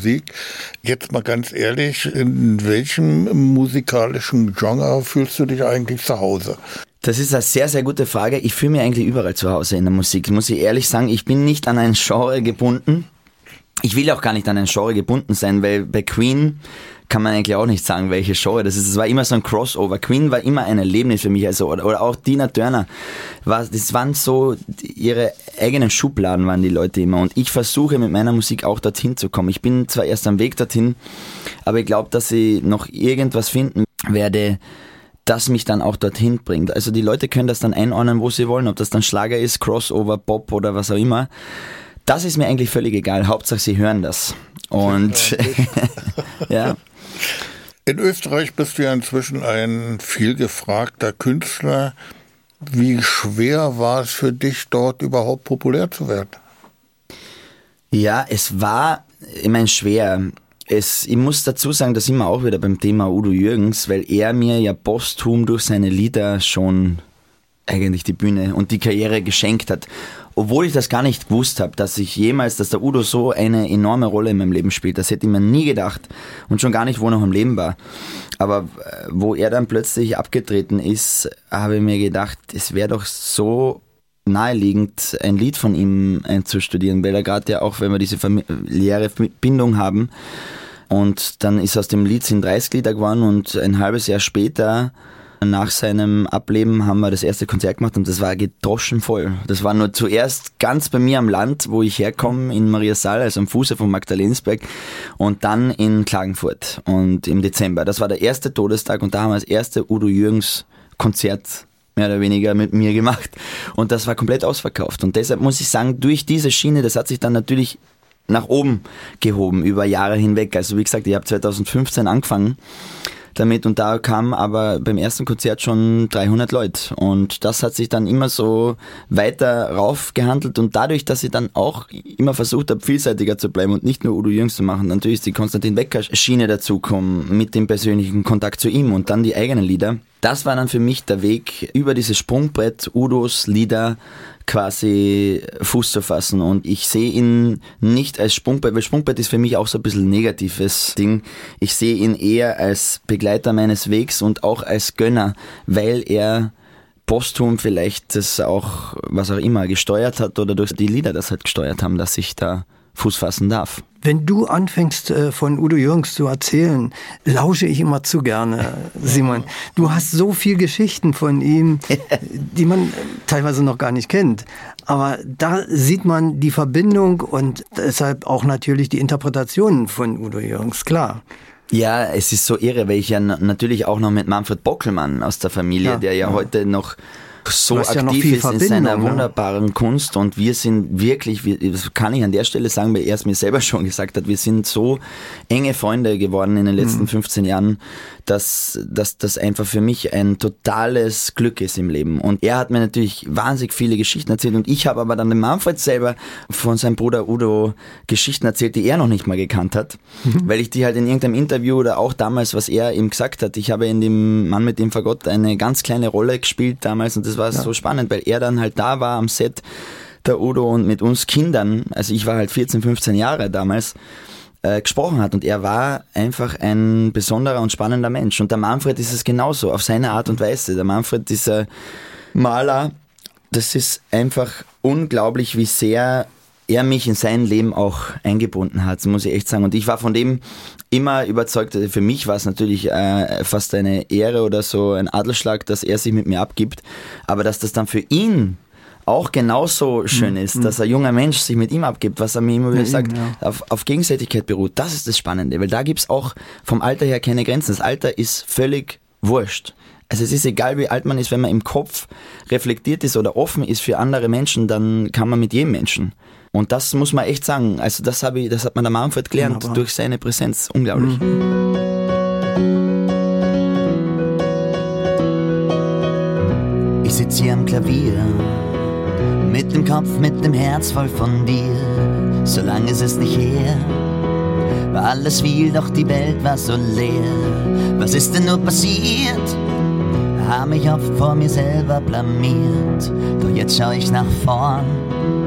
Musik. Jetzt mal ganz ehrlich, in welchem musikalischen Genre fühlst du dich eigentlich zu Hause? Das ist eine sehr, sehr gute Frage. Ich fühle mich eigentlich überall zu Hause in der Musik. Muss ich ehrlich sagen, ich bin nicht an ein Genre gebunden. Ich will auch gar nicht an ein Genre gebunden sein, weil bei Queen kann man eigentlich auch nicht sagen, welche Genre das ist. Es war immer so ein Crossover. Queen war immer ein Erlebnis für mich. Also, oder auch Tina Turner. Das waren so, ihre eigenen Schubladen waren die Leute immer. Und ich versuche mit meiner Musik auch dorthin zu kommen. Ich bin zwar erst am Weg dorthin, aber ich glaube, dass ich noch irgendwas finden werde, das mich dann auch dorthin bringt. Also die Leute können das dann einordnen, wo sie wollen. Ob das dann Schlager ist, Crossover, Pop oder was auch immer. Das ist mir eigentlich völlig egal. Hauptsache, sie hören das. Und ja. In Österreich bist du ja inzwischen ein vielgefragter Künstler. Wie schwer war es für dich, dort überhaupt populär zu werden? Ja, es war, ich meine, schwer. Ich muss dazu sagen, da sind wir auch wieder beim Thema Udo Jürgens, weil er mir ja posthum durch seine Lieder schon eigentlich die Bühne und die Karriere geschenkt hat. Obwohl ich das gar nicht gewusst habe, dass der Udo so eine enorme Rolle in meinem Leben spielt. Das hätte ich mir nie gedacht und schon gar nicht, wo er noch am Leben war. Aber wo er dann plötzlich abgetreten ist, habe ich mir gedacht, es wäre doch so naheliegend, ein Lied von ihm einzustudieren, weil er gerade ja auch, wenn wir diese familiäre Bindung haben, und dann ist aus dem Lied sind 30 Lieder geworden und ein halbes Jahr später, nach seinem Ableben, haben wir das erste Konzert gemacht und das war gedroschen voll. Das war nur zuerst ganz bei mir am Land, wo ich herkomme, in Mariasal, also am Fuße von Magdalensberg, und dann in Klagenfurt und im Dezember. Das war der erste Todestag und da haben wir das erste Udo Jürgens Konzert mehr oder weniger mit mir gemacht und das war komplett ausverkauft und deshalb muss ich sagen, durch diese Schiene, das hat sich dann natürlich nach oben gehoben über Jahre hinweg. Also wie gesagt, ich habe 2015 angefangen damit und da kamen aber beim ersten Konzert schon 300 Leute und das hat sich dann immer so weiter raufgehandelt und dadurch, dass ich dann auch immer versucht habe, vielseitiger zu bleiben und nicht nur Udo Jürgens zu machen, natürlich ist die Konstantin Wecker Schiene dazugekommen mit dem persönlichen Kontakt zu ihm und dann die eigenen Lieder. Das war dann für mich der Weg, über dieses Sprungbrett Udos Lieder quasi Fuß zu fassen und ich sehe ihn nicht als Sprungbrett, weil Sprungbrett ist für mich auch so ein bisschen ein negatives Ding. Ich sehe ihn eher als Begleiter meines Wegs und auch als Gönner, weil er posthum vielleicht das auch, was auch immer, gesteuert hat oder durch die Lieder das halt gesteuert haben, dass ich da Fuß fassen darf. Wenn du anfängst, von Udo Jürgens zu erzählen, lausche ich immer zu gerne, Simon. Du hast so viel Geschichten von ihm, die man teilweise noch gar nicht kennt. Aber da sieht man die Verbindung und deshalb auch natürlich die Interpretationen von Udo Jürgens, klar. Ja, es ist so irre, weil ich ja natürlich auch noch mit Manfred Bockelmann aus der Familie, der ja heute noch so aktiv ist in seiner wunderbaren Kunst und wir sind wirklich, das kann ich an der Stelle sagen, weil er es mir selber schon gesagt hat, wir sind so enge Freunde geworden in den letzten 15 Jahren, dass das einfach für mich ein totales Glück ist im Leben. Und er hat mir natürlich wahnsinnig viele Geschichten erzählt und ich habe aber dann dem Manfred selber von seinem Bruder Udo Geschichten erzählt, die er noch nicht mal gekannt hat, weil ich die halt in irgendeinem Interview oder auch damals, was er ihm gesagt hat, ich habe in dem Mann mit dem Fagott eine ganz kleine Rolle gespielt damals und das war so spannend, weil er dann halt da war am Set, der Udo, und mit uns Kindern, also ich war halt 14, 15 Jahre damals, gesprochen hat und er war einfach ein besonderer und spannender Mensch und der Manfred ist es genauso, auf seine Art und Weise. Der Manfred, dieser Maler, das ist einfach unglaublich, wie sehr er mich in sein Leben auch eingebunden hat, muss ich echt sagen. Und ich war von dem immer überzeugt, für mich war es natürlich fast eine Ehre oder so ein Adelsschlag, dass er sich mit mir abgibt, aber dass das dann für ihn auch genauso schön ist, dass ein junger Mensch sich mit ihm abgibt, was er mir immer wieder sagt, auf Gegenseitigkeit beruht. Das ist das Spannende, weil da gibt es auch vom Alter her keine Grenzen. Das Alter ist völlig wurscht. Also es ist egal, wie alt man ist, wenn man im Kopf reflektiert ist oder offen ist für andere Menschen, dann kann man mit jedem Menschen. Und das muss man echt sagen. Also das hat man der Manfred gelernt durch seine Präsenz. Unglaublich. Ich sitze hier am Klavier, mit dem Kopf, mit dem Herz voll von dir. So lange ist es nicht her, war alles viel, doch die Welt war so leer. Was ist denn nur passiert? Hab mich oft vor mir selber blamiert. Doch jetzt schau ich nach vorn